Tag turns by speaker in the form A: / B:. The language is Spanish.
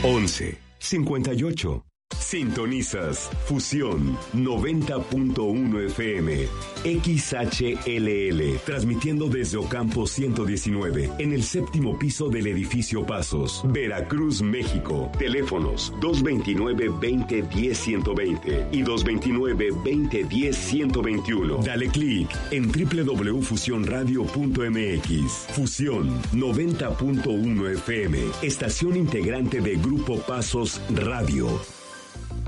A: 1158. Sintonizas Fusión 90.1 FM, XHLL, transmitiendo desde Ocampo 119, en el séptimo piso del edificio Pasos, Veracruz, México. Teléfonos 229-2010-120 y 229-2010-121. Dale clic en www.fusionradio.mx. Fusión 90.1 FM, estación integrante de Grupo Pasos Radio.